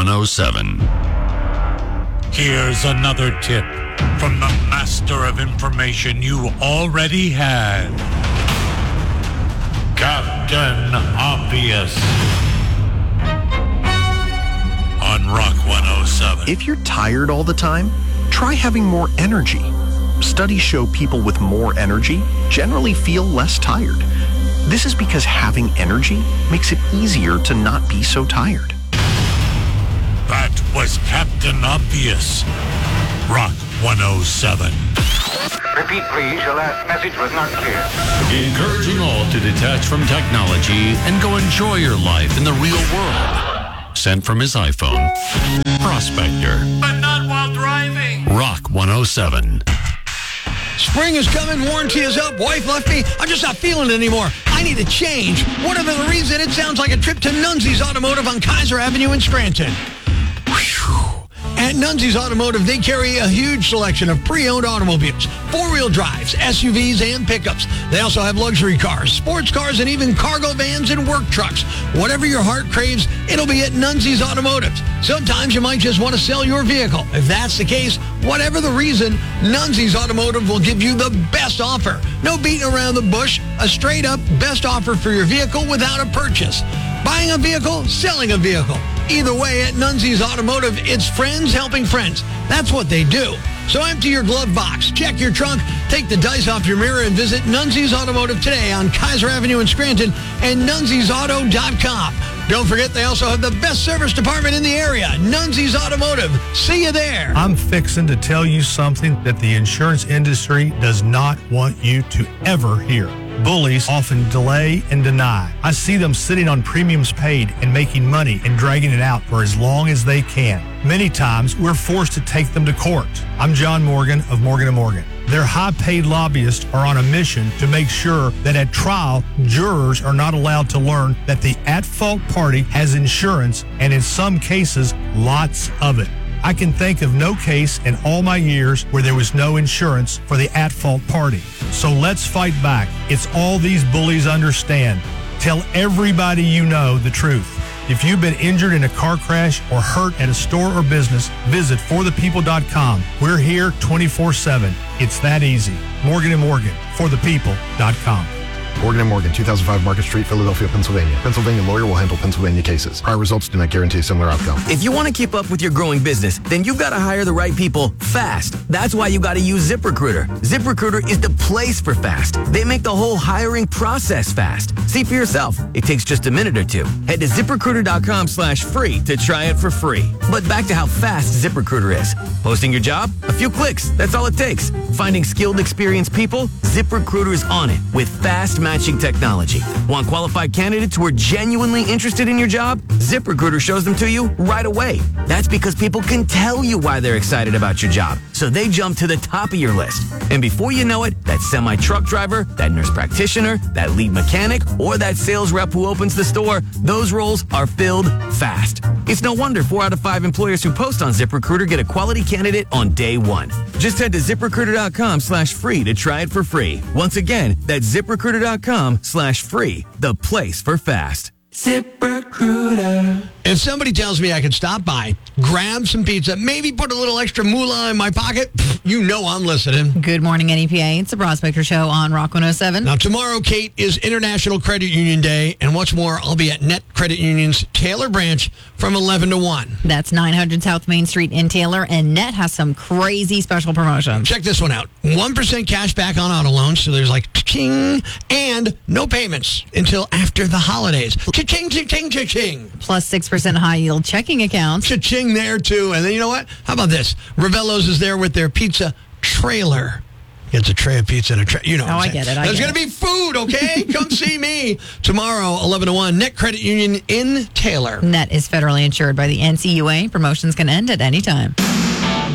107. Here's another tip from the master of information you already had. Captain Obvious. On Rock 107. If you're tired all the time, try having more energy. Studies show people with more energy generally feel less tired. This is because having energy makes it easier to not be so tired. That was Captain Obvious. Rock 107. Repeat, please. Your last message was not clear. Encouraging all to detach from technology and go enjoy your life in the real world. Sent from his iPhone. Prospector. But not while driving. Rock 107. Spring is coming, warranty is up, wife left me, I'm just not feeling it anymore. I need a change. Whatever the reason, it sounds like a trip to Nunzi's Automotive on Kaiser Avenue in Scranton. Whew. At Nunzi's Automotive, they carry a huge selection of pre-owned automobiles, four-wheel drives, SUVs, and pickups. They also have luxury cars, sports cars, and even cargo vans and work trucks. Whatever your heart craves, it'll be at Nunzi's Automotive. Sometimes you might just want to sell your vehicle. If that's the case, whatever the reason, Nunzi's Automotive will give you the best offer. No beating around the bush, a straight-up best offer for your vehicle without a purchase. Buying a vehicle, selling a vehicle. Either way, at Nunzi's Automotive, it's friends helping friends. That's what they do. So empty your glove box, check your trunk, take the dice off your mirror, and visit Nunzi's Automotive today on Kaiser Avenue in Scranton and nunzisauto.com. Don't forget, they also have the best service department in the area, Nunzi's Automotive. See you there. I'm fixing to tell you something that the insurance industry does not want you to ever hear. Bullies often delay and deny. I see them sitting on premiums paid and making money and dragging it out for as long as they can. Many times, we're forced to take them to court. I'm John Morgan of Morgan & Morgan. Their high-paid lobbyists are on a mission to make sure that at trial, jurors are not allowed to learn that the at-fault party has insurance, and in some cases, lots of it. I can think of no case in all my years where there was no insurance for the at-fault party. So let's fight back. It's all these bullies understand. Tell everybody you know the truth. If you've been injured in a car crash or hurt at a store or business, visit forthepeople.com. We're here 24/7. It's that easy. Morgan & Morgan, forthepeople.com. Morgan & Morgan, 2005 Market Street, Philadelphia, Pennsylvania. Pennsylvania lawyer will handle Pennsylvania cases. Prior results do not guarantee a similar outcome. If you want to keep up with your growing business, then you've got to hire the right people fast. That's why you got to use ZipRecruiter. ZipRecruiter is the place for fast. They make the whole hiring process fast. See for yourself. It takes just a minute or two. Head to ZipRecruiter.com/free to try it for free. But back to how fast ZipRecruiter is. Posting your job? A few clicks. That's all it takes. Finding skilled, experienced people? ZipRecruiter is on it with fast matching technology. Want qualified candidates who are genuinely interested in your job? ZipRecruiter shows them to you right away. That's because people can tell you why they're excited about your job, so they jump to the top of your list. And before you know it, that semi-truck driver, that nurse practitioner, that lead mechanic, or that sales rep who opens the store, those roles are filled fast. It's no wonder 4 out of 5 employers who post on ZipRecruiter get a quality candidate on day one. Just head to ZipRecruiter.com/free to try it for free. Once again, that's ZipRecruiter.com/free, the place for fast. ZipRecruiter. If somebody tells me I could stop by, grab some pizza, maybe put a little extra moolah in my pocket, you know I'm listening. Good morning, NEPA. It's the Prospector Show on Rock 107. Now, tomorrow, Kate, is International Credit Union Day, and what's more, I'll be at Net Credit Union's Taylor branch from 11 to 1. That's 900 South Main Street in Taylor, and Net has some crazy special promotions. Check this one out. 1% cash back on auto loans, so there's like cha-ching, and no payments until after the holidays. Cha-ching, cha-ching, cha-ching. Plus 6% high-yield checking accounts. Cha-ching there, too. And then you know what? How about this? Ravello's is there with their pizza trailer. It's a tray of pizza and a tray. You know what I'm saying. I get it. There's going to be food, okay? Come see me tomorrow, 11 to 1. Net Credit Union in Taylor. Net is federally insured by the NCUA. Promotions can end at any time.